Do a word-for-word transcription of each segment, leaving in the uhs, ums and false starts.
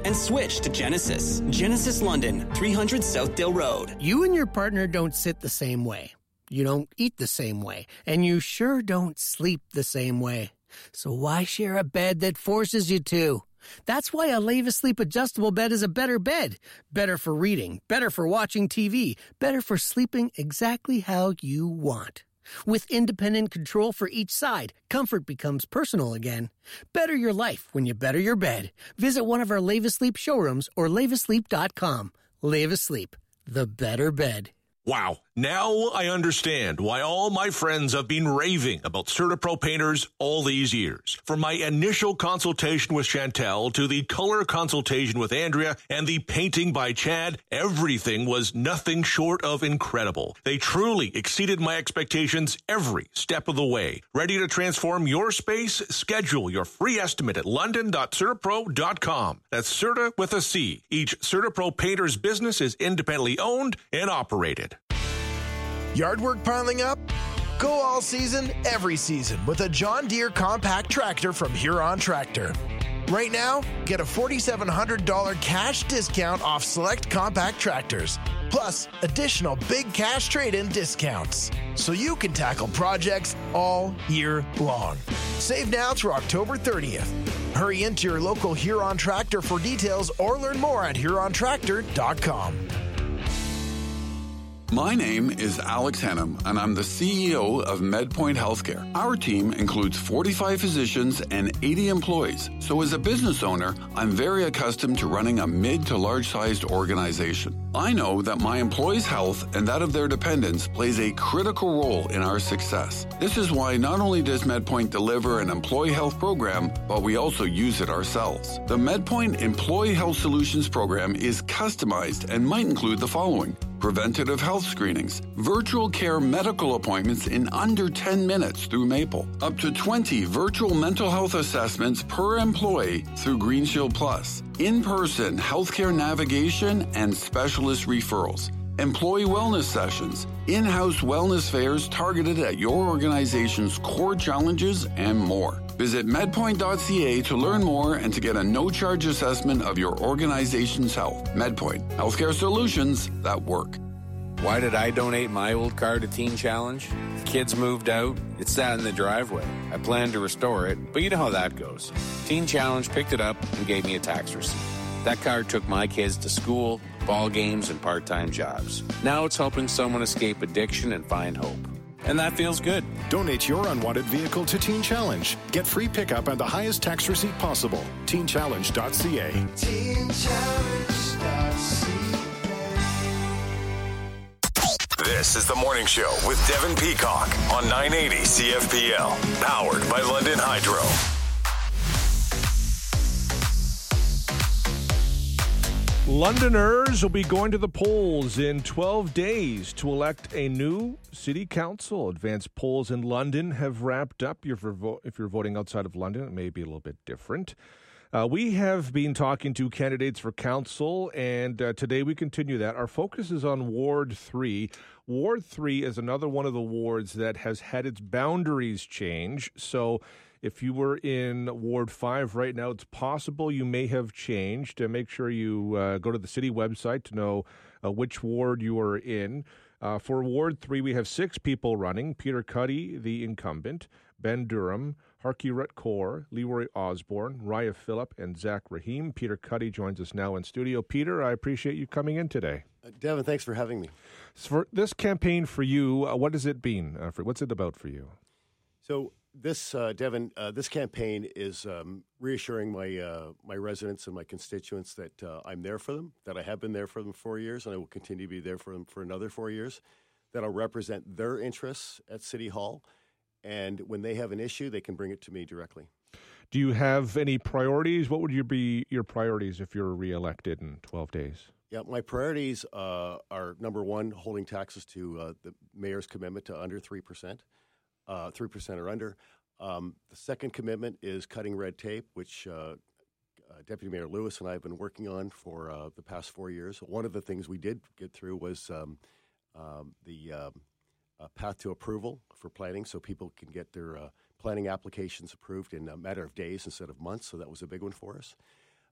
and switch to Genesis. Genesis London, three hundred South Dale Road. You and your partner don't sit the same way. You don't eat the same way. And you sure don't sleep the same way. So why share a bed that forces you to? That's why a Leva Sleep adjustable bed is a better bed. Better for reading, better for watching T V, better for sleeping exactly how you want. With independent control for each side, comfort becomes personal again. Better your life when you better your bed. Visit one of our Leva Sleep showrooms or leva sleep dot com. Leva Sleep, the better bed. Wow. Now I understand why all my friends have been raving about CertaPro painters all these years. From my initial consultation with Chantel to the color consultation with Andrea and the painting by Chad, everything was nothing short of incredible. They truly exceeded my expectations every step of the way. Ready to transform your space? Schedule your free estimate at london dot certapro dot com. That's Certa with a C. Each CertaPro painter's business is independently owned and operated. Yard work piling up? Go all season, every season with a John Deere compact tractor from Huron Tractor. Right now, get a four thousand seven hundred dollars cash discount off select compact tractors, plus additional big cash trade-in discounts, so you can tackle projects all year long. Save now through October thirtieth. Hurry into your local Huron Tractor for details or learn more at huron tractor dot com. My name is Alex Hennum, and I'm the C E O of MedPoint Healthcare. Our team includes forty-five physicians and eighty employees. So as a business owner, I'm very accustomed to running a mid to large-sized organization. I know that my employees' health and that of their dependents plays a critical role in our success. This is why not only does MedPoint deliver an employee health program, but we also use it ourselves. The MedPoint Employee Health Solutions program is customized and might include the following: preventative health screenings, virtual care medical appointments in under ten minutes through Maple, up to twenty virtual mental health assessments per employee through Green Shield Plus, in-person healthcare navigation and specialist referrals, employee wellness sessions, in-house wellness fairs targeted at your organization's core challenges, and more. Visit medpoint dot c a to learn more and to get a no-charge assessment of your organization's health. MedPoint, healthcare solutions that work. Why did I donate my old car to Teen Challenge? The kids moved out. It sat in the driveway. I planned to restore it, but you know how that goes. Teen Challenge picked it up and gave me a tax receipt. That car took my kids to school, ball games, and part-time jobs. Now it's helping someone escape addiction and find hope. And that feels good. Donate your unwanted vehicle to Teen Challenge. Get free pickup and the highest tax receipt possible. teen challenge dot c a. teen challenge dot c a. This is The Morning Show with Devin Peacock on nine eighty C F P L. Powered by London Hydro. Londoners will be going to the polls in twelve days to elect a new city council. Advanced polls in London have wrapped up. If you're, vo- if you're voting outside of London, it may be a little bit different. Uh, we have been talking to candidates for council, and uh, today we continue that. Our focus is on Ward three. Ward three is another one of the wards that has had its boundaries change. So if you were in Ward five right now, it's possible you may have changed. Uh, make sure you uh, go to the city website to know uh, which ward you are in. Uh, for Ward three, we have six people running. Peter Cuddy, the incumbent, Ben Durham, Harky Rutcore, Leroy Osborne, Raya Phillip, and Zach Rahim. Peter Cuddy joins us now in studio. Peter, I appreciate you coming in today. Uh, Devin, thanks for having me. So for this campaign for you, uh, what has it been? Uh, for, what's it about for you? So this, uh, Devin, uh, this campaign is um, reassuring my uh, my residents and my constituents that uh, I'm there for them, that I have been there for them for four years, and I will continue to be there for them for another four years, that I'll represent their interests at City Hall, and when they have an issue, they can bring it to me directly. Do you have any priorities? What would you be your priorities if you're reelected in twelve days? Yeah, my priorities uh, are, number one, holding taxes to uh, the mayor's commitment to under three percent, uh, three percent or under. Um, the second commitment is cutting red tape, which uh, uh, Deputy Mayor Lewis and I have been working on for uh, the past four years. One of the things we did get through was um, um, the um, uh, path to approval for planning, so people can get their uh, planning applications approved in a matter of days instead of months, so that was a big one for us.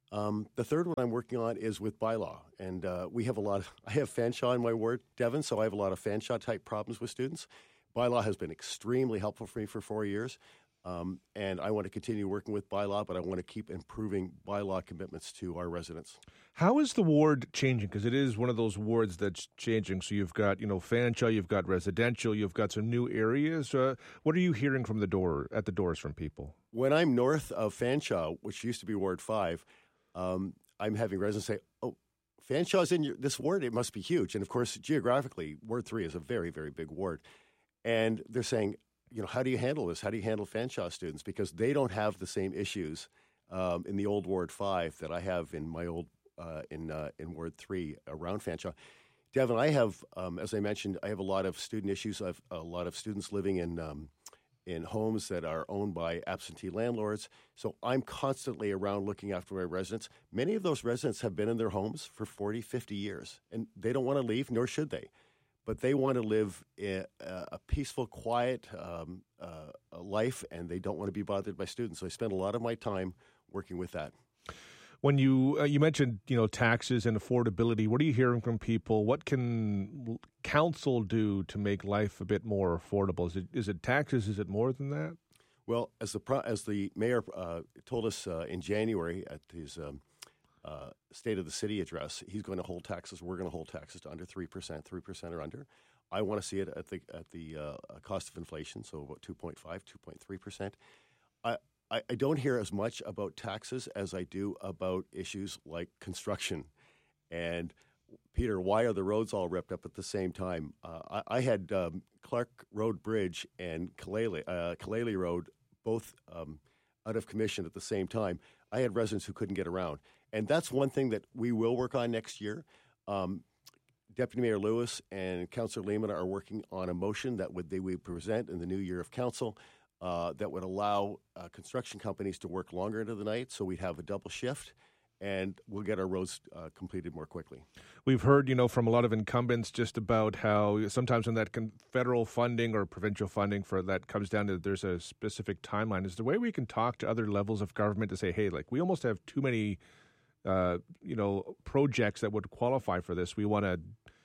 Um, the third one I'm working on is with bylaw, and uh, we have a lot of, I have Fanshawe in my ward, Devon, so I have a lot of Fanshawe-type problems with students. Bylaw has been extremely helpful for me for four years, um, and I want to continue working with bylaw, but I want to keep improving bylaw commitments to our residents. How is the ward changing? Because it is one of those wards that's changing. So you've got, you know, Fanshawe, you've got residential, you've got some new areas. Uh, what are you hearing from the door, at the doors from people? When I'm north of Fanshawe, which used to be Ward five, Um, I'm having residents say, oh, Fanshaw's in your, this ward, it must be huge. And, of course, geographically, Ward three is a very, very big ward. And they're saying, you know, how do you handle this? How do you handle Fanshawe students? Because they don't have the same issues um, in the old Ward five that I have in my old, uh, in uh, in Ward three around Fanshawe. Devin, I have, um, as I mentioned, I have a lot of student issues. I have a lot of students living in um, in homes that are owned by absentee landlords. So I'm constantly around looking after my residents. Many of those residents have been in their homes for forty, fifty years, and they don't want to leave, nor should they. But they want to live a, a peaceful, quiet um, uh, life, and they don't want to be bothered by students. So I spend a lot of my time working with that. When you uh, you mentioned, you know, taxes and affordability, what are you hearing from people? What can council do to make life a bit more affordable? Is it is it taxes? Is it more than that? Well, as the pro- as the mayor uh, told us uh, in January at his um, uh, State of the City address, he's going to hold taxes. We're going to hold taxes to under three percent, three percent or under. I want to see it at the at the uh, cost of inflation, so about two point five, two point three percent. I. I don't hear as much about taxes as I do about issues like construction. And, Peter, why are the roads all ripped up at the same time? Uh, I, I had um, Clark Road Bridge and Kalele, uh, Kalele Road both um, out of commission at the same time. I had residents who couldn't get around. And that's one thing that we will work on next year. Um, Deputy Mayor Lewis and Councillor Lehman are working on a motion that would they would present in the new year of council. Uh, that would allow uh, construction companies to work longer into the night, so we'd have a double shift, and we'll get our roads uh, completed more quickly. We've heard, you know, from a lot of incumbents just about how sometimes when that con- federal funding or provincial funding for that comes down to there's a specific timeline. Is there a way we can talk to other levels of government to say, hey, like we almost have too many, uh, you know, projects that would qualify for this. We want to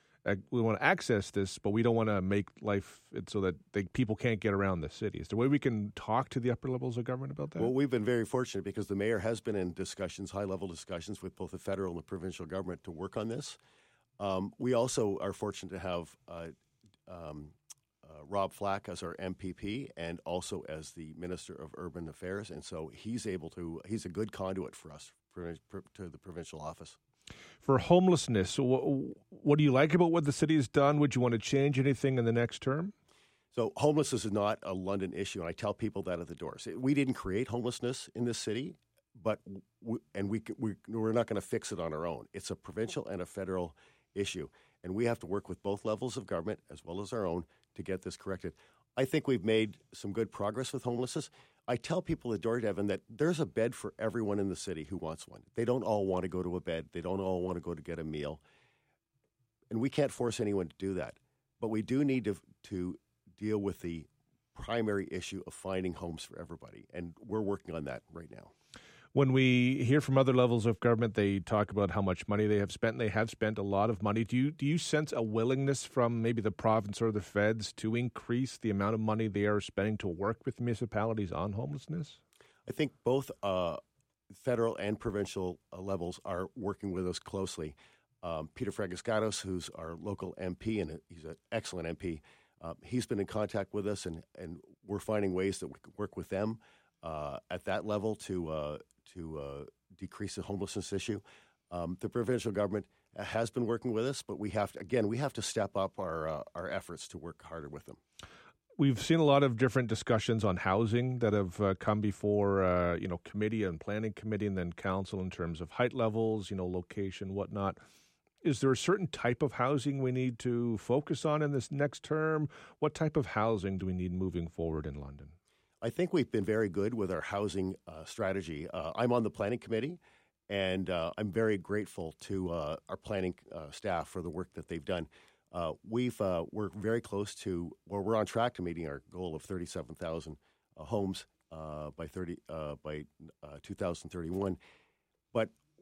we want to access this, but we don't want to make life so that they, people can't get around the city. Is there a way we can talk to the upper levels of government about that? Well, we've been very fortunate because the mayor has been in discussions, high-level discussions with both the federal and the provincial government to work on this. Um, we also are fortunate to have uh, um, uh, Rob Flack as our M P P and also as the Minister of Urban Affairs, and so he's able to, he's a good conduit for us for, for, to the provincial office. For homelessness, what, what do you like about what the city has done? Would you want to change anything in the next term? So homelessness is not a London issue, and I tell people that at the doors. We didn't create homelessness in this city, but we, and we, we, we're not going to fix it on our own. It's a provincial and a federal issue, and we have to work with both levels of government as well as our own to get this corrected. I think we've made some good progress with homelessness. I tell people at door, Devin, that there's a bed for everyone in the city who wants one. They don't all want to go to a bed. They don't all want to go to get a meal. And we can't force anyone to do that. But we do need to, to deal with the primary issue of finding homes for everybody. And we're working on that right now. When we hear from other levels of government, they talk about how much money they have spent. And they have spent a lot of money. Do you do you sense a willingness from maybe the province or the feds to increase the amount of money they are spending to work with municipalities on homelessness? I think both uh, federal and provincial uh, levels are working with us closely. Um, Peter Fragiscatos, who's our local M P, and he's an excellent M P, uh, he's been in contact with us, and, and we're finding ways that we can work with them uh, at that level to uh, to uh, decrease the homelessness issue. Um, the provincial government has been working with us, but we have to, again, we have to step up our uh, our efforts to work harder with them. We've seen a lot of different discussions on housing that have uh, come before, uh, you know, committee and planning committee and then council in terms of height levels, you know, location, whatnot. Is there a certain type of housing we need to focus on in this next term? What type of housing do we need moving forward in London? I think we've been very good with our housing uh, strategy. Uh, I'm on the planning committee, and uh, I'm very grateful to uh, our planning uh, staff for the work that they've done. Uh, we've uh, we're very close to, well, we're on track to meeting our goal of thirty-seven thousand uh, homes uh, by thirty uh, by uh, two thousand thirty-one. But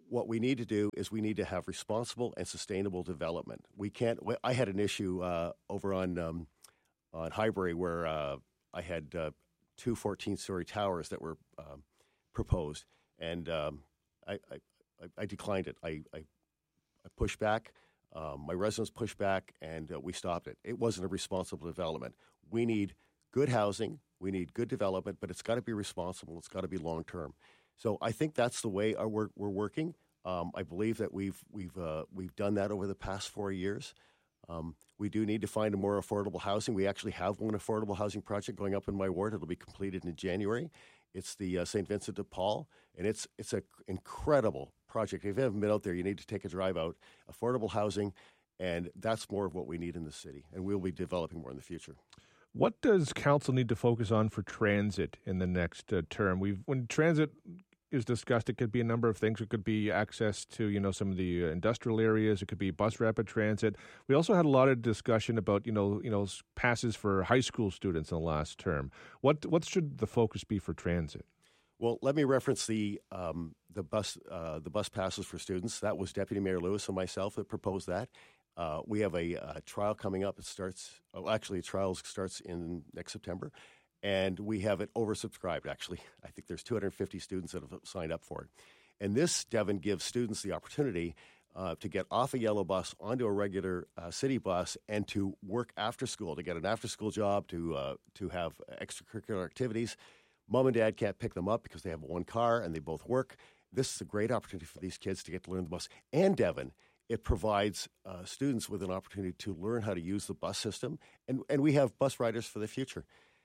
what we need to do is we need to have responsible and sustainable development. We can't. I had an issue uh, over on um, on Highbury where uh, I had uh, two fourteen-story towers that were um, proposed, and um, I, I, I declined it. I, I, I pushed back. Um, my residents pushed back, and uh, we stopped it. It wasn't a responsible development. We need good housing. We need good development, but it's got to be responsible. It's got to be long-term. So I think that's the way our work, we're working. Um, I believe that we've we've uh, we've done that over the past four years. Um, we do need to find a more affordable housing. We actually have one affordable housing project going up in my ward. It'll be completed in January. It's the uh, Saint Vincent de Paul, and it's it's an incredible project. If you haven't been out there, you need to take a drive out. Affordable housing, and that's more of what we need in the city, and we'll be developing more in the future. What does council need to focus on for transit in the next uh, term? We've when transit is discussed, it could be a number of things. It could be access to, you know, some of the uh, industrial areas. It could be bus rapid transit. We also had a lot of discussion about, you know, you know, passes for high school students in the last term. What what should the focus be for transit? Well, let me reference the um, the bus uh, the bus passes for students. That was Deputy Mayor Lewis and myself that proposed that. Uh, we have a, a trial coming up. It starts. Oh, actually, a trial starts in next September. And we have it oversubscribed, actually. I think there's two hundred fifty students that have signed up for it. And this, Devin, gives students the opportunity uh, to get off a yellow bus onto a regular uh, city bus and to work after school, to get an after-school job, to uh, to have extracurricular activities. Mom and dad can't pick them up because they have one car and they both work. This is a great opportunity for these kids to get to learn the bus. And, Devin, it provides uh, students with an opportunity to learn how to use the bus system. And, and we have bus riders for the future.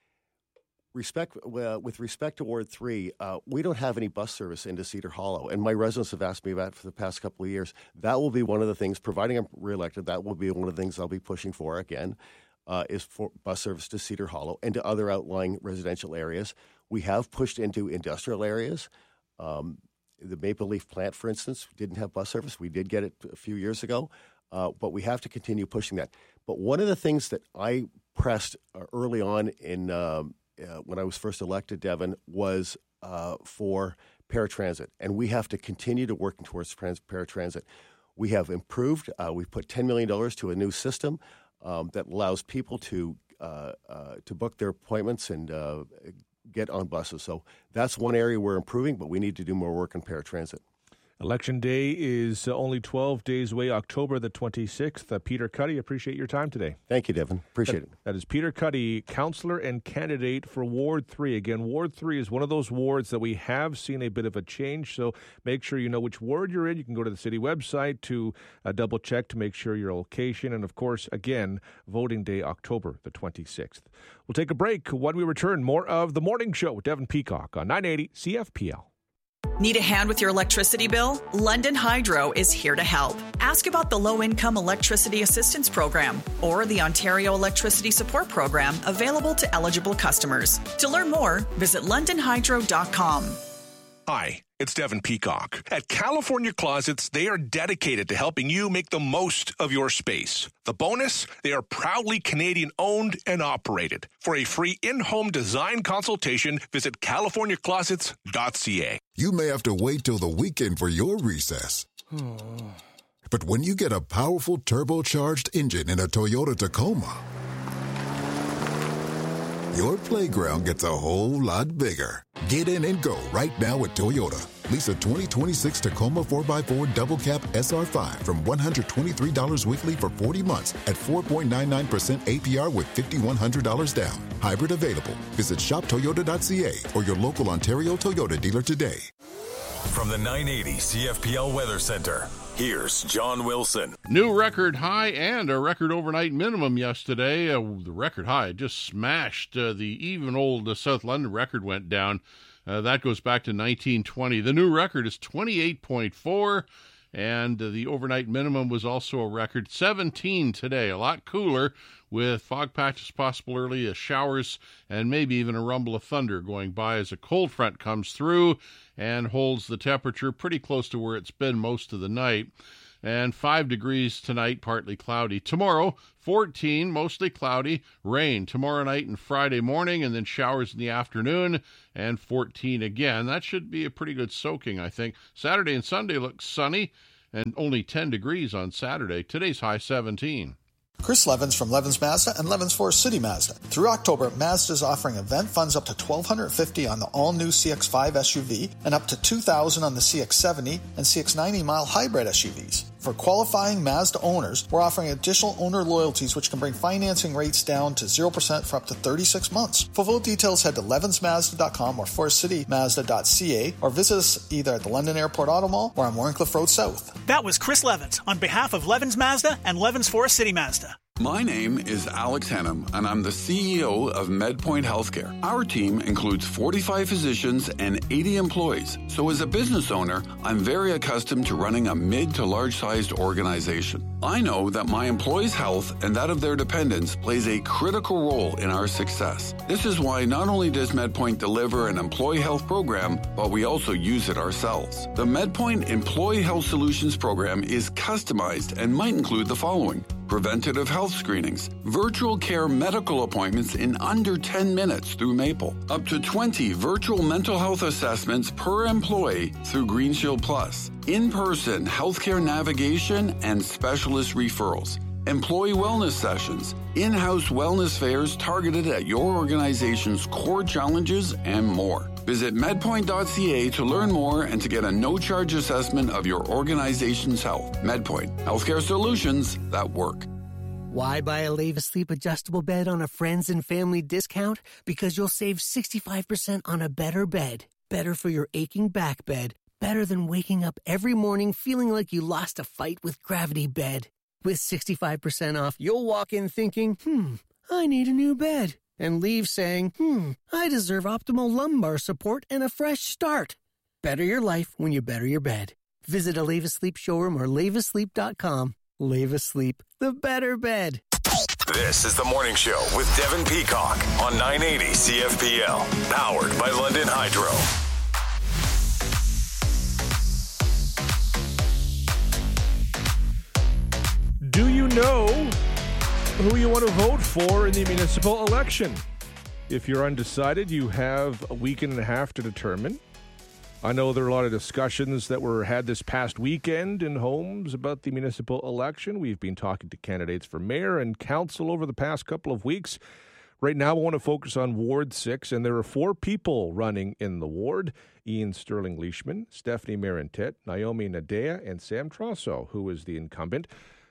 Respect uh, with respect to Ward three, uh, we don't have any bus service into Cedar Hollow, and my residents have asked me about it for the past couple of years. That will be one of the things, providing I'm reelected, that will be one of the things I'll be pushing for again, uh, is for bus service to Cedar Hollow and to other outlying residential areas. We have pushed into industrial areas. Um, the Maple Leaf plant, for instance, didn't have bus service. We did get it a few years ago, uh, but we have to continue pushing that. But one of the things that I pressed uh, early on in um, Uh, when I was first elected, Devin, was uh, for paratransit. And we have to continue to work towards trans- paratransit. We have improved. Uh, we've put ten million dollars to a new system um, that allows people to uh, uh, to book their appointments and uh, get on buses. So that's one area we're improving, but we need to do more work on paratransit. Election Day is uh, only twelve days away, October the twenty-sixth. Uh, Peter Cuddy, appreciate your time today. Thank you, Devin. Appreciate that, it. That is Peter Cuddy, councillor and candidate for Ward three. Again, Ward three is one of those wards that we have seen a bit of a change, so make sure you know which ward you're in. You can go to the city website to uh, double-check to make sure your location. And, of course, again, voting day, October the twenty-sixth. We'll take a break. When we return, more of The Morning Show with Devin Peacock on nine eighty C F P L. Need a hand with your electricity bill? London Hydro is here to help. Ask about the Low-Income Electricity Assistance Program or the Ontario Electricity Support Program available to eligible customers. To learn more, visit london hydro dot com. Hi, it's Devin Peacock. At California Closets, they are dedicated to helping you make the most of your space. The bonus, they are proudly Canadian-owned and operated. For a free in-home design consultation, visit california closets dot c a. You may have to wait till the weekend for your recess. But when you get a powerful turbocharged engine in a Toyota Tacoma, your playground gets a whole lot bigger. Get in and go right now at Toyota. Lease a twenty twenty-six Tacoma four by four Double Cab S R five from one hundred twenty-three dollars weekly for forty months at four point nine nine percent A P R with five thousand one hundred dollars down. Hybrid available. Visit shop toyota dot c a or your local Ontario Toyota dealer today. From the nine eighty C F P L Weather Center, here's John Wilson. New record high and a record overnight minimum yesterday. Uh, the record high just smashed. Uh, the even old uh, South London record went down. Uh, that goes back to nineteen twenty. The new record is twenty-eight point four, and uh, the overnight minimum was also a record seventeen today. A lot cooler with fog patches possible early, as showers, and maybe even a rumble of thunder going by as a cold front comes through and holds the temperature pretty close to where it's been most of the night. and five degrees tonight, partly cloudy. Tomorrow, fourteen, mostly cloudy, rain tomorrow night and Friday morning, and then showers in the afternoon, and fourteen again. That should be a pretty good soaking, I think. Saturday and Sunday look sunny, and only ten degrees on Saturday. Today's high seventeen. Chris Levins from Levins Mazda and Levins Forest City Mazda. Through October, Mazda is offering event funds up to twelve fifty on the all-new C X five S U V and up to two thousand on the C X seventy and C X ninety mile hybrid S U Vs. For qualifying Mazda owners, we're offering additional owner loyalties which can bring financing rates down to zero percent for up to thirty-six months. For full details, head to levins mazda dot com or forest city mazda dot c a or visit us either at the London Airport Auto Mall or on Warncliffe Road South. That was Chris Levins on behalf of Levins Mazda and Levins Forest City Mazda. My name is Alex Henham, and I'm the C E O of MedPoint Healthcare. Our team includes forty-five physicians and eighty employees. So as a business owner, I'm very accustomed to running a mid to large-sized organization. I know that my employees' health and that of their dependents plays a critical role in our success. This is why not only does MedPoint deliver an employee health program, but we also use it ourselves. The MedPoint Employee Health Solutions program is customized and might include the following: preventative health screenings, virtual care medical appointments in under ten minutes through Maple, up to twenty virtual mental health assessments per employee through Green Shield Plus, in-person healthcare navigation and specialist referrals, employee wellness sessions, in-house wellness fairs targeted at your organization's core challenges, and more. Visit medpoint dot c a to learn more and to get a no-charge assessment of your organization's health. MedPoint, healthcare solutions that work. Why buy a Leva Sleep adjustable bed on a friends and family discount? Because you'll save sixty-five percent on a better bed. Better for your aching back bed. Better than waking up every morning feeling like you lost a fight with Gravity Bed. With sixty-five percent off, you'll walk in thinking, hmm, I need a new bed. And leave saying, hmm, I deserve optimal lumbar support and a fresh start. Better your life when you better your bed. Visit a Leva Sleep showroom or leva sleep dot com. Leva Sleep, the better bed. This is The Morning Show with Devin Peacock on nine eighty C F P L. Powered by London Hydro. Do you know who you want to vote for in the municipal election? If you're undecided, you have a week and a half to determine. I know there are a lot of discussions that were had this past weekend in homes about the municipal election. We've been talking to candidates for mayor and council over the past couple of weeks. Right now, I want to focus on Ward six, and there are four people running in the ward: Ian Sterling-Leishman, Stephanie Marintet, Naomi Nadea, and Sam Trosso, who is the incumbent.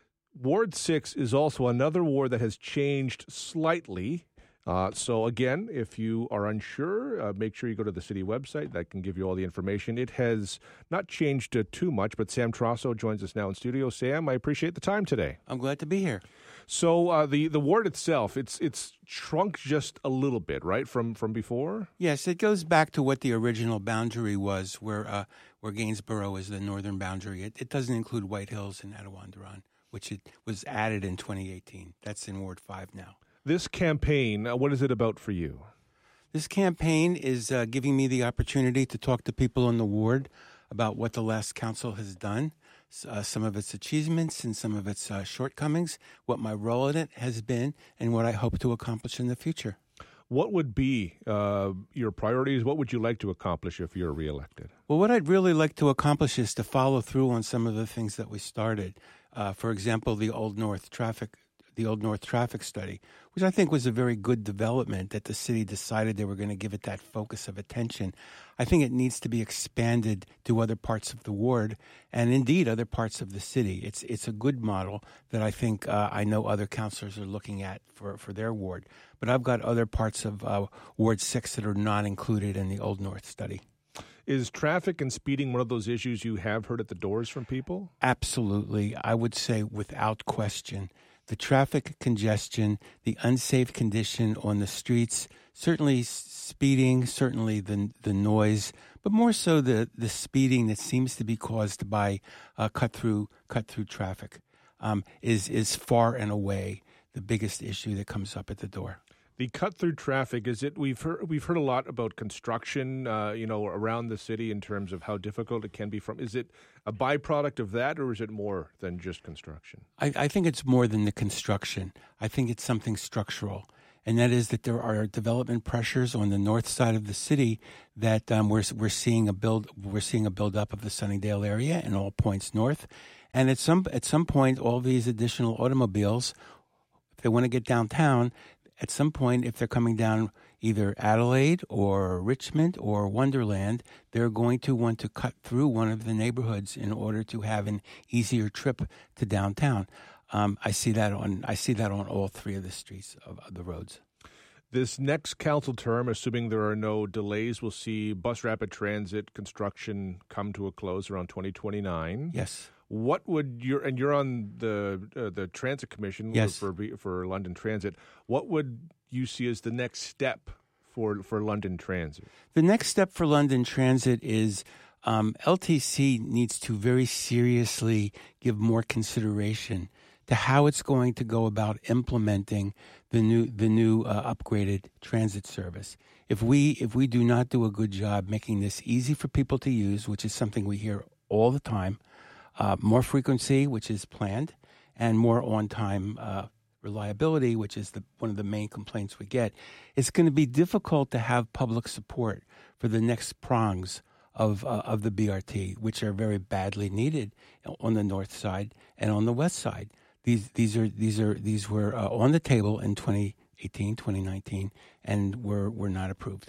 Ward six is also another ward that has changed slightly. Uh, so again, if you are unsure, uh, make sure you go to the city website. That can give you all the information. It has not changed uh, too much, but Sam Trosso joins us now in studio. Sam, I appreciate the time today. I'm glad to be here. So uh, the, the ward itself, it's it's shrunk just a little bit, right, from, from before? Yes, it goes back to what the original boundary was, where uh, where Gainsborough is the northern boundary. It, it doesn't include White Hills and Attawandaron, which it was added in twenty eighteen. That's in Ward five now. This campaign, uh, what is it about for you? This campaign is uh, giving me the opportunity to talk to people in the ward about what the last council has done, uh, some of its achievements and some of its uh, shortcomings, what my role in it has been, and what I hope to accomplish in the future. What would be uh, your priorities? What would you like to accomplish if you're reelected? Well, what I'd really like to accomplish is to follow through on some of the things that we started. Uh, for example, the Old North traffic the Old North traffic study, which I think was a very good development that the city decided they were going to give it that focus of attention. I think it needs to be expanded to other parts of the ward and indeed other parts of the city. It's it's a good model that I think uh, I know other councillors are looking at for, for their ward. But I've got other parts of uh, Ward six that are not included in the Old North study. Is traffic and speeding one of those issues you have heard at the doors from people? Absolutely. I would say without question. The traffic congestion, the unsafe condition on the streets, certainly speeding, certainly the the noise, but more so the, the speeding that seems to be caused by uh, cut-through cut-through traffic um, is is far and away the biggest issue that comes up at the door. The cut-through traffic, is it, we've heard, we've heard a lot about construction, uh, you know, around the city in terms of how difficult it can be from, is it a byproduct of that, or is it more than just construction? I, I think it's more than the construction. I think it's something structural, and that is that there are development pressures on the north side of the city that um, we're we're seeing a build we're seeing a build up of the Sunnydale area and all points north, and at some at some point, all these additional automobiles, if they want to get downtown. At some point, if they're coming down either Adelaide or Richmond or Wonderland, they're going to want to cut through one of the neighborhoods in order to have an easier trip to downtown. Um, I see that on I see that on all three of the streets of, of the roads. This next council term, assuming there are no delays, we'll see bus rapid transit construction come to a close around twenty twenty-nine. Yes. What would your and you're on the uh, the Transit Commission yes. for for London Transit. What would you see as the next step for for London Transit? The next step for London Transit is um, L T C needs to very seriously give more consideration to how it's going to go about implementing the new the new uh, upgraded transit service. If we if we do not do a good job making this easy for people to use, which is something we hear all the time. Uh, more frequency, which is planned, and more on-time uh, reliability, which is the, one of the main complaints we get. It's going to be difficult to have public support for the next prongs of uh, of the B R T, which are very badly needed on the north side and on the west side. These these are these are these were uh, on the table in twenty eighteen, twenty nineteen, and were were not approved.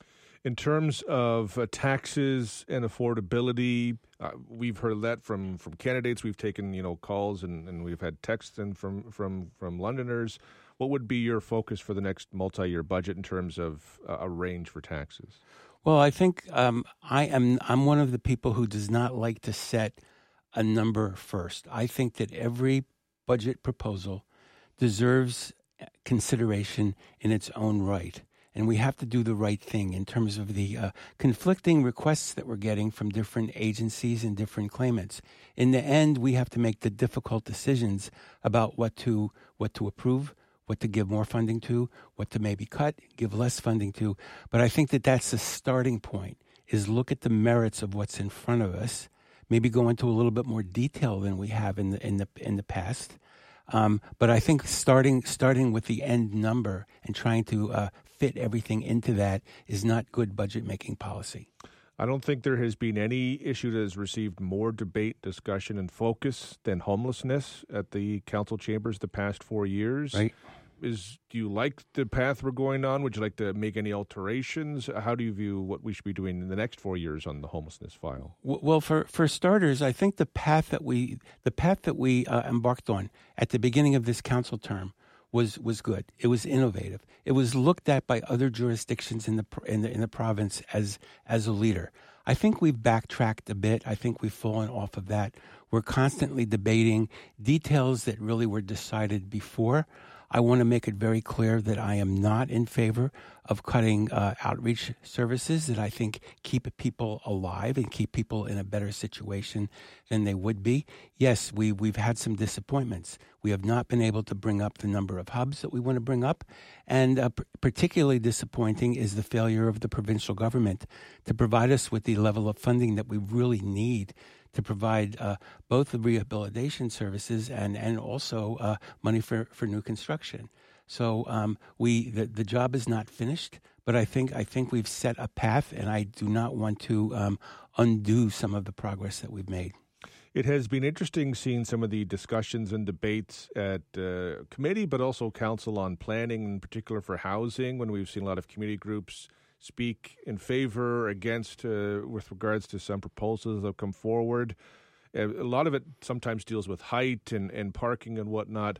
In terms of uh, taxes and affordability, uh, we've heard that from, from candidates. We've taken you know calls and, and we've had texts in from, from, from Londoners. What would be your focus for the next multi-year budget in terms of uh, a range for taxes? Well, I think um, I am I'm one of the people who does not like to set a number first. I think that every budget proposal deserves consideration in its own right. And we have to do the right thing in terms of the uh, conflicting requests that we're getting from different agencies and different claimants. In the end, we have to make the difficult decisions about what to what to approve, what to give more funding to, what to maybe cut, give less funding to. But I think that that's the starting point, is look at the merits of what's in front of us, maybe go into a little bit more detail than we have in the in the in the past. Um, but I think starting starting with the end number and trying to uh, fit everything into that is not good budget-making policy. I don't think there has been any issue that has received more debate, discussion, and focus than homelessness at the council chambers the past four years. Right. Is do you like the path we're going on? Would you like to make any alterations? How do you view what we should be doing in the next four years on the homelessness file? Well, for, for starters, I think the path that we the path that we uh, embarked on at the beginning of this council term was was good. It was innovative. It was looked at by other jurisdictions in the in the in the province as as a leader. I think we've backtracked a bit. I think we've fallen off of that. We're constantly debating details that really were decided before. I want to make it very clear that I am not in favor of cutting uh, outreach services that I think keep people alive and keep people in a better situation than they would be. Yes, we, we've had some disappointments. We have not been able to bring up the number of hubs that we want to bring up. And uh, p- particularly disappointing is the failure of the provincial government to provide us with the level of funding that we really need to provide uh, both the rehabilitation services and, and also uh, money for, for new construction. So um, we the, the job is not finished, but I think I think we've set a path, and I do not want to um, undo some of the progress that we've made. It has been interesting seeing some of the discussions and debates at uh, committee, but also council on planning, in particular for housing, when we've seen a lot of community groups speak in favor, against, uh, with regards to some proposals that have come forward. Uh, a lot of it sometimes deals with height and, and parking and whatnot.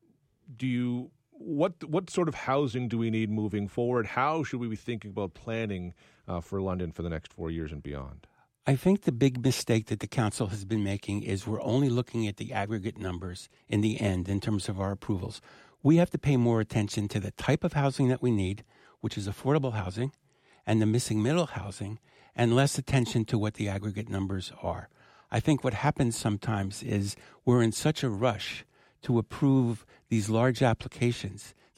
Do you what what sort of housing do we need moving forward? How should we be thinking about planning uh, for London for the next four years and beyond? I think the big mistake that the council has been making is we're only looking at the aggregate numbers in the end in terms of our approvals. We have to pay more attention to the type of housing that we need, which is affordable housing, and the missing middle housing, and less attention to what the aggregate numbers are. I think what happens sometimes is we're in such a rush to approve these large applications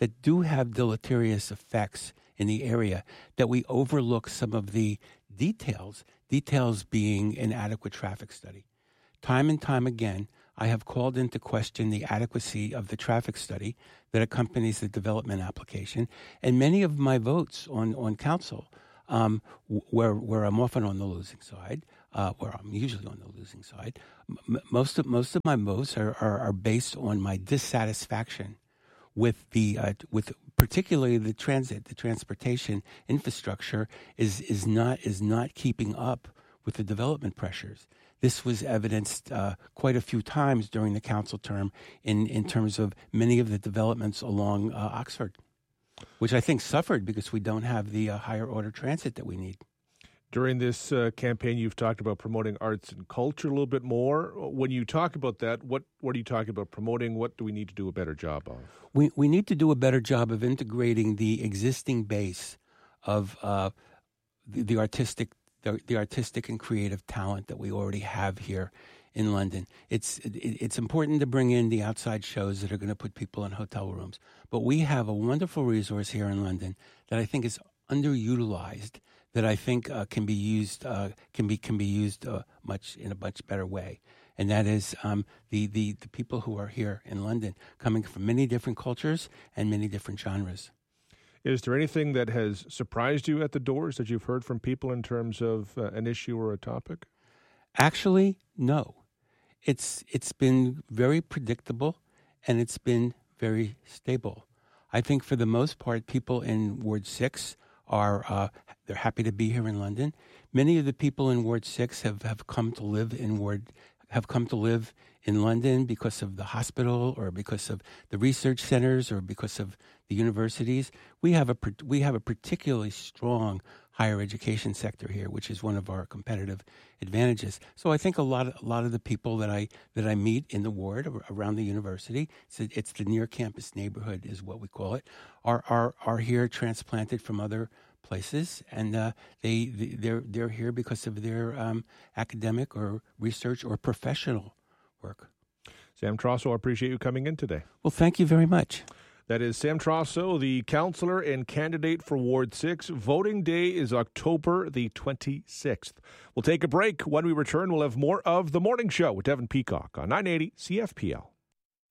that do have deleterious effects in the area, that we overlook some of the details, details being inadequate traffic study. Time and time again, I have called into question the adequacy of the traffic study that accompanies the development application, and many of my votes on, on council, um, where, where I'm often on the losing side, uh, where I'm usually on the losing side, m- most of most of my votes are, are, are based on my dissatisfaction with the uh, with particularly the transit, the transportation infrastructure is is not is not keeping up with the development pressures. This was evidenced uh, quite a few times during the council term in, in terms of many of the developments along uh, Oxford, which I think suffered because we don't have the uh, higher order transit that we need. During this uh, campaign, you've talked about promoting arts and culture a little bit more. When you talk about that, what, what are you talking about promoting? What do we need to do a better job of? We, we need to do a better job of integrating the existing base of uh, the, the artistic The, the artistic and creative talent that we already have here in London. It's it, it's important to bring in the outside shows that are going to put people in hotel rooms. But we have a wonderful resource here in London that I think is underutilized, that I think uh, can be used uh, can be can be used uh, much in a much better way. And that is um, the, the the people who are here in London, coming from many different cultures and many different genres. Is there anything that has surprised you at the doors that you've heard from people in terms of uh, an issue or a topic? Actually, no. It's it's been very predictable, and it's been very stable. I think for the most part, people in Ward six are uh, they're happy to be here in London. Many of the people in Ward six have, have come to live in Ward have come to live in London because of the hospital or because of the research centers or because of the universities. We have a we have a particularly strong higher education sector here, which is one of our competitive advantages. So I think a lot of, a lot of the people that I that I meet in the ward around the university, it's, a, it's the near campus neighborhood is what we call it, are are are here transplanted from other places, and uh, they they're they're here because of their um, academic or research or professional work. Sam Trosso, I appreciate you coming in today. Well, thank you very much. That is Sam Trosso, the councillor and candidate for Ward six. Voting day is October the twenty-sixth. We'll take a break. When we return, we'll have more of The Morning Show with Devin Peacock on nine eighty C F P L.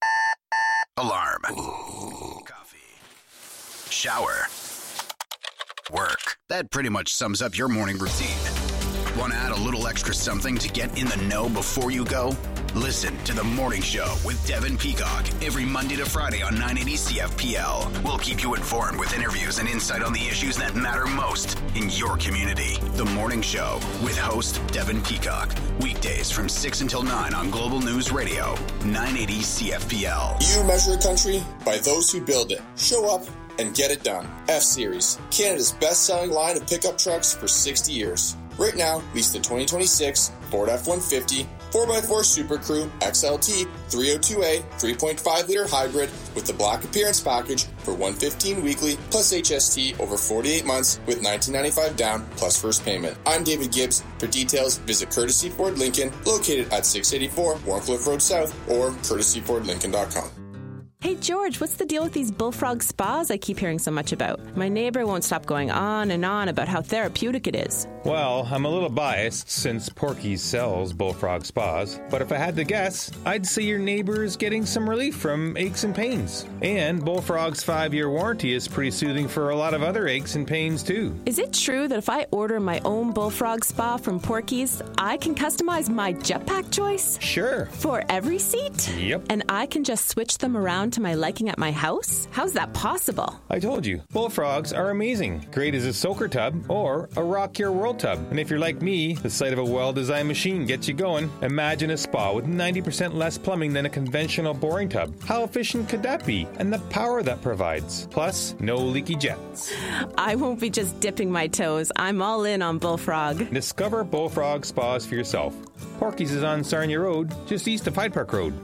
Alarm. Coffee. Shower. Work. That pretty much sums up your morning routine. Want to add a little extra something to get in the know before you go? Listen to The Morning Show with Devin Peacock every Monday to Friday on nine eighty C F P L. We'll keep you informed with interviews and insight on the issues that matter most in your community. The Morning Show with host Devin Peacock. Weekdays from six until nine on Global News Radio, nine eighty C F P L. You measure a country by those who build it. Show up and get it done. F-Series, Canada's best-selling line of pickup trucks for sixty years. Right now, lease the twenty twenty-six Ford F one fifty, four by four Super Crew, X L T, three oh two A, three point five liter hybrid with the Black Appearance Package for one hundred fifteen dollars weekly plus H S T over forty-eight months with nineteen ninety-five down plus first payment. I'm David Gibbs. For details, visit Courtesy Ford Lincoln, located at six eighty-four Warncliffe Road South, or courtesy ford lincoln dot com. Hey, George, what's the deal with these bullfrog spas I keep hearing so much about? My neighbor won't stop going on and on about how therapeutic it is. Well, I'm a little biased since Porky's sells bullfrog spas, but if I had to guess, I'd say your neighbor is getting some relief from aches and pains. And Bullfrog's five-year warranty is pretty soothing for a lot of other aches and pains, too. Is it true that if I order my own bullfrog spa from Porky's, I can customize my jetpack choice? Sure. For every seat? Yep. And I can just switch them around to my liking at my house? How's that possible? I told you, bullfrogs are amazing. Great as a soaker tub or a rock your world tub. And if you're like me, the sight of a well-designed machine gets you going. Imagine a spa with ninety percent less plumbing than a conventional boring tub. How efficient could that be? And the power that provides. Plus, no leaky jets. I won't be just dipping my toes. I'm all in on Bullfrog. Discover Bullfrog spas for yourself. Porky's is on Sarnia Road, just east of Hyde Park Road.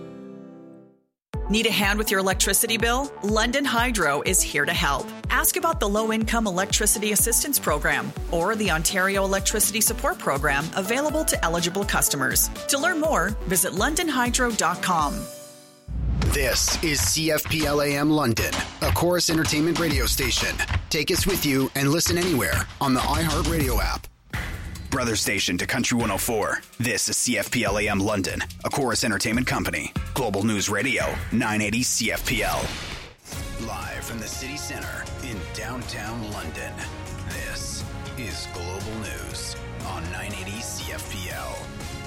Need a hand with your electricity bill? London Hydro is here to help. Ask about the Low-Income Electricity Assistance Program or the Ontario Electricity Support Program available to eligible customers. To learn more, visit london hydro dot com. This is C F P L A M London, a Chorus Entertainment radio station. Take us with you and listen anywhere on the iHeartRadio app. Brother station to Country one oh four. This is C F P L A M London, a Chorus Entertainment company. Global News Radio, nine eighty C F P L. Live from the city center in downtown London, this is Global News on nine eighty C F P L.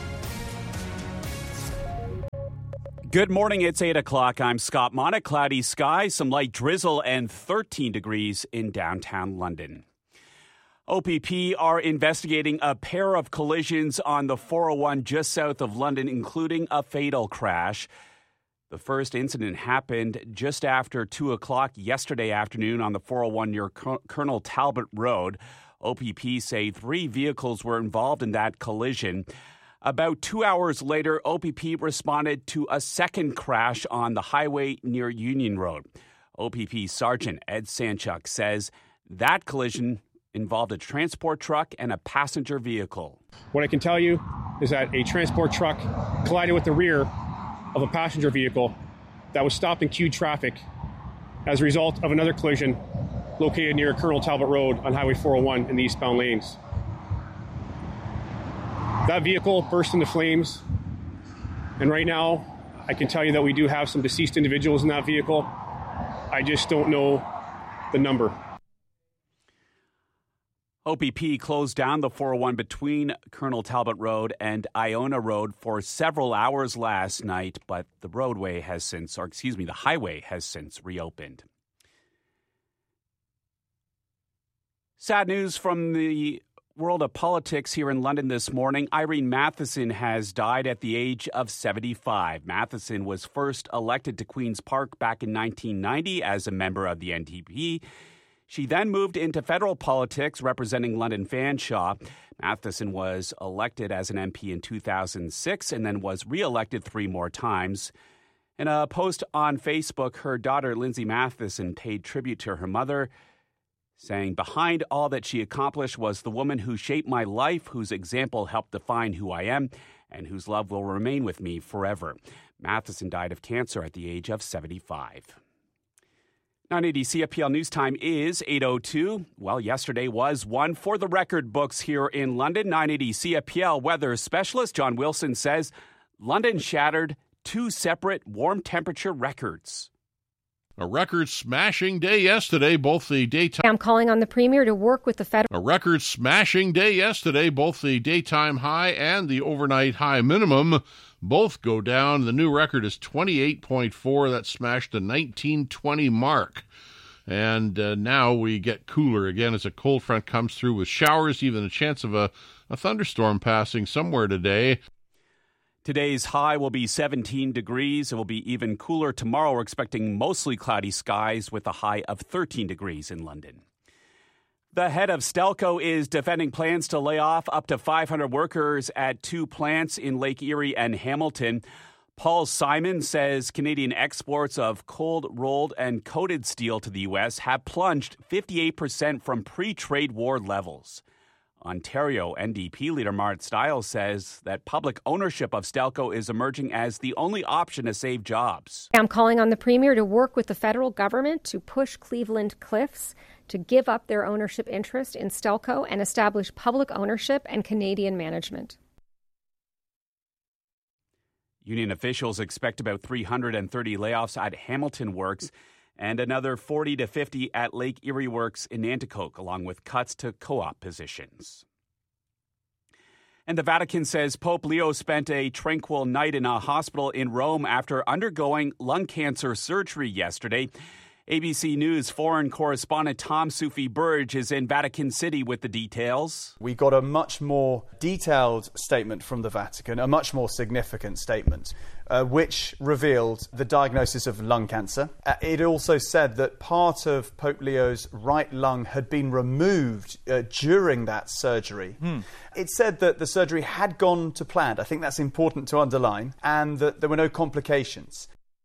Good morning, it's eight o'clock. I'm Scott Monick. Cloudy skies, some light drizzle, and thirteen degrees in downtown London. O P P are investigating a pair of collisions on the four oh one just south of London, including a fatal crash. The first incident happened just after two o'clock yesterday afternoon on the four oh one near Colonel Talbot Road. O P P say three vehicles were involved in that collision. About two hours later, O P P responded to a second crash on the highway near Union Road. O P P Sergeant Ed Sanchuk says that collision involved a transport truck and a passenger vehicle. What I can tell you is that a transport truck collided with the rear of a passenger vehicle that was stopped in queued traffic as a result of another collision located near Colonel Talbot Road on Highway four oh one in the eastbound lanes. That vehicle burst into flames, and right now I can tell you that we do have some deceased individuals in that vehicle. I just don't know the number. O P P closed down the four oh one between Colonel Talbot Road and Iona Road for several hours last night, but the roadway has since, or excuse me, the highway has since reopened. Sad news from the world of politics here in London this morning. Irene Matheson has died at the age of seventy-five. Matheson was first elected to Queen's Park back in nineteen ninety as a member of the N D P. She then moved into federal politics, representing London Fanshawe. Matheson was elected as an M P in two thousand six and then was re-elected three more times. In a post on Facebook, her daughter, Lindsay Matheson, paid tribute to her mother, saying, "Behind all that she accomplished was the woman who shaped my life, whose example helped define who I am, and whose love will remain with me forever." Matheson died of cancer at the age of seventy-five. nine eighty C F P L News Time is eight oh two. Well, yesterday was one for the record books here in London. nine eighty C F P L weather specialist John Wilson says London shattered two separate warm temperature records. A record-smashing day yesterday, both the daytime... I'm calling on the Premier to work with the federal... A record-smashing day yesterday, both the daytime high and the overnight high minimum both go down. The new record is twenty-eight point four. That smashed the nineteen twenty mark. And uh, now we get cooler again as a cold front comes through with showers, even a chance of a, a thunderstorm passing somewhere today. Today's high will be seventeen degrees. It will be even cooler tomorrow. We're expecting mostly cloudy skies with a high of thirteen degrees in London. The head of Stelco is defending plans to lay off up to five hundred workers at two plants in Lake Erie and Hamilton. Paul Simon says Canadian exports of cold, rolled, and coated steel to the U S have plunged fifty-eight percent from pre-trade war levels. Ontario N D P leader Mart Stiles says that public ownership of Stelco is emerging as the only option to save jobs. I'm calling on the Premier to work with the federal government to push Cleveland Cliffs to give up their ownership interest in Stelco and establish public ownership and Canadian management. Union officials expect about three hundred thirty layoffs at Hamilton Works and another forty to fifty at Lake Erie Works in Nanticoke, along with cuts to co-op positions. And the Vatican says Pope Leo spent a tranquil night in a hospital in Rome after undergoing lung cancer surgery yesterday. A B C News foreign correspondent Tom Sufi Burge is in Vatican City with the details. We got a much more detailed statement from the Vatican, a much more significant statement, uh, which revealed the diagnosis of lung cancer. Uh, it also said that part of Pope Leo's right lung had been removed uh, during that surgery. Hmm. It said that the surgery had gone to plan. I think that's important to underline, and that there were no complications.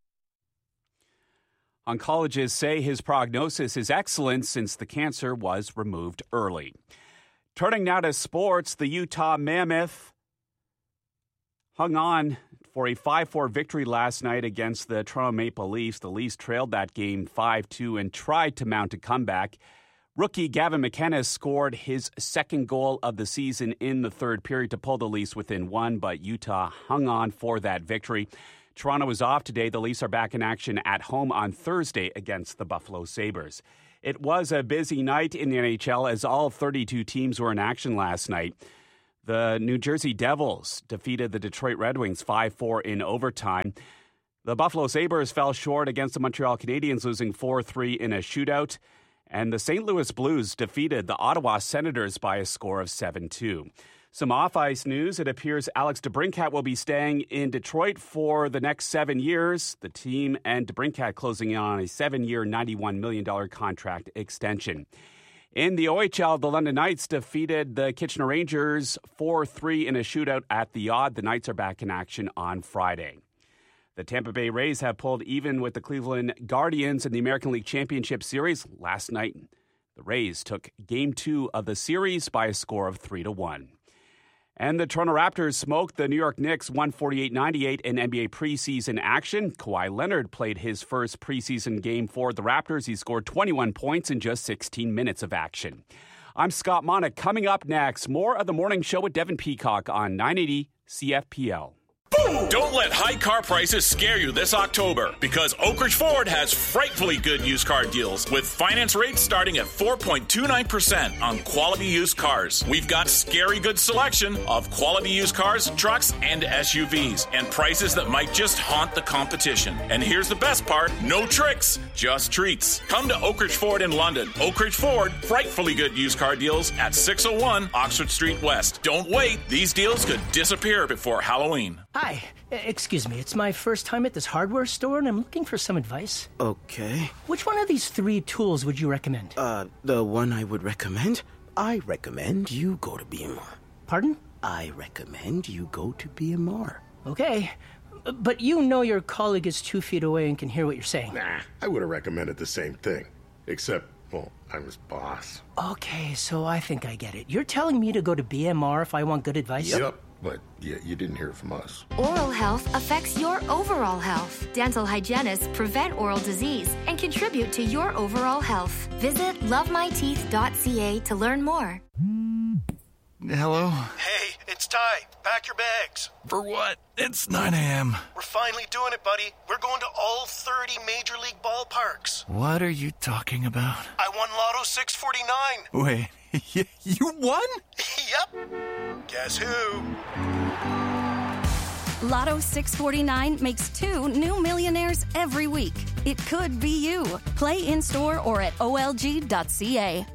Oncologists say his prognosis is excellent since the cancer was removed early. Turning now to sports, the Utah Mammoth hung on For a five four victory last night against the Toronto Maple Leafs, the Leafs trailed that game five two and tried to mount a comeback. Rookie Gavin McKenna scored his second goal of the season in the third period to pull the Leafs within one, but Utah hung on for that victory. Toronto is off today. The Leafs are back in action at home on Thursday against the Buffalo Sabres. It was a busy night in the N H L as all thirty-two teams were in action last night. The New Jersey Devils defeated the Detroit Red Wings five four in overtime. The Buffalo Sabres fell short against the Montreal Canadiens, losing four three in a shootout. And the Saint Louis Blues defeated the Ottawa Senators by a score of seven two. Some off-ice news. It appears Alex DeBrincat will be staying in Detroit for the next seven years. The team and DeBrincat closing in on a seven-year, ninety-one million dollars contract extension. In the O H L, the London Knights defeated the Kitchener Rangers four three in a shootout at the Odd. The Knights are back in action on Friday. The Tampa Bay Rays have pulled even with the Cleveland Guardians in the American League Championship Series. Last night, the Rays took Game two of the series by a score of three to one. And the Toronto Raptors smoked the New York Knicks one forty-eight ninety-eight in N B A preseason action. Kawhi Leonard played his first preseason game for the Raptors. He scored twenty-one points in just sixteen minutes of action. I'm Scott Mona. Coming up next, more of the morning show with Devin Peacock on nine eighty C F P L. Don't let high car prices scare you this October, because Oak Ridge Ford has frightfully good used car deals with finance rates starting at four point two nine percent on quality used cars. We've got scary good selection of quality used cars, trucks, and S U Vs, and prices that might just haunt the competition. And here's the best part, no tricks, just treats. Come to Oak Ridge Ford in London. Oak Ridge Ford, frightfully good used car deals at six oh one Oxford Street West. Don't wait, these deals could disappear before Halloween. Hi, excuse me, it's my first time at this hardware store and I'm looking for some advice. Okay. Which one of these three tools would you recommend? Uh, the one I would recommend? I recommend you go to B M R. Pardon? I recommend you go to B M R. Okay, but you know your colleague is two feet away and can hear what you're saying. Nah, I would have recommended the same thing. Except, well, I'm his boss. Okay, so I think I get it. You're telling me to go to B M R if I want good advice? Yep. But yeah, you didn't hear it from us. Oral health affects your overall health. Dental hygienists prevent oral disease and contribute to your overall health. Visit love my teeth dot c a to learn more. Hello? Hey, it's Ty. Pack your bags. For what? It's nine a.m. We're finally doing it, buddy. We're going to all thirty Major League ballparks. What are you talking about? I won Lotto six forty-nine. Wait, you won? Yep. Guess who? Lotto six forty-nine makes two new millionaires every week. It could be you. Play in-store or at O L G dot c a.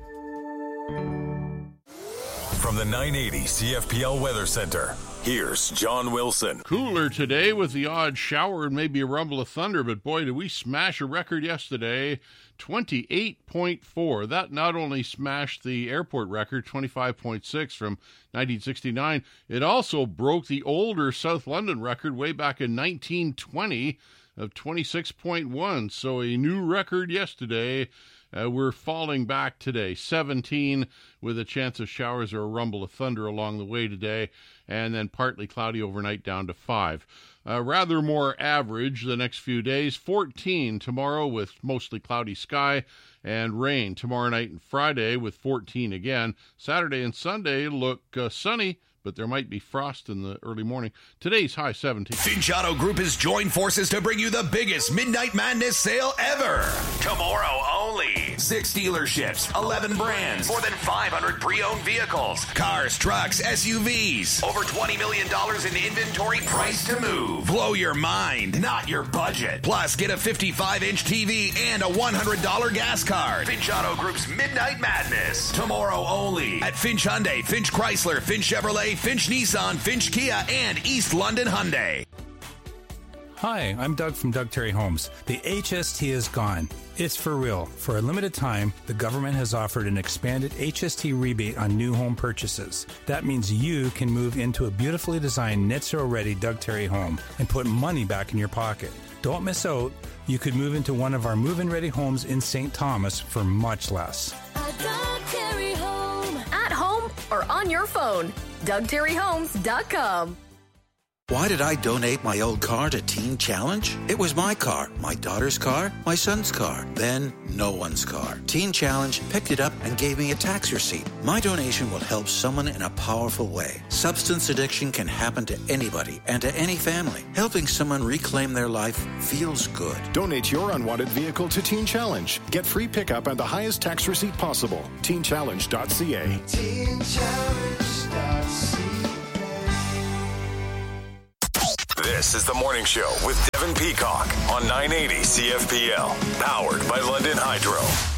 From the nine eighty C F P L Weather Center, here's John Wilson. Cooler today with the odd shower and maybe a rumble of thunder, but boy, did we smash a record yesterday, twenty-eight point four. That not only smashed the airport record, twenty-five point six from nineteen sixty-nine, it also broke the older South London record way back in nineteen twenty of twenty-six point one. So a new record yesterday. Uh, we're falling back today, seventeen, with a chance of showers or a rumble of thunder along the way today, and then partly cloudy overnight down to five. Uh, rather more average the next few days, fourteen tomorrow with mostly cloudy sky and rain tomorrow night and Friday with fourteen again. Saturday and Sunday look uh, sunny, but there might be frost in the early morning. Today's high seventeen. Finch Auto Group has joined forces to bring you the biggest Midnight Madness sale ever. Tomorrow only. Six dealerships, eleven brands, more than five hundred pre-owned vehicles, cars, trucks, S U Vs, over twenty million dollars in inventory priced to move. Blow your mind, not your budget. Plus, get a fifty-five inch T V and a one hundred dollars gas card. Finch Auto Group's Midnight Madness. Tomorrow only at Finch Hyundai, Finch Chrysler, Finch Chevrolet, Finch Nissan, Finch Kia, and East London Hyundai. Hi, I'm Doug from Doug Terry Homes. The H S T is gone. It's for real. For a limited time, the government has offered an expanded H S T rebate on new home purchases. That means you can move into a beautifully designed net zero ready Doug Terry home and put money back in your pocket. Don't miss out. You could move into one of our move-in ready homes in Saint Thomas for much less. A Doug Terry home. At home or on your phone. Doug Terry Homes dot com. Why did I donate my old car to Teen Challenge? It was my car, my daughter's car, my son's car, then no one's car. Teen Challenge picked it up and gave me a tax receipt. My donation will help someone in a powerful way. Substance addiction can happen to anybody and to any family. Helping someone reclaim their life feels good. Donate your unwanted vehicle to Teen Challenge. Get free pickup and the highest tax receipt possible. teen challenge dot c a. teen challenge dot c a. This is The Morning Show with Devin Peacock on nine eighty C F P L. Powered by London Hydro.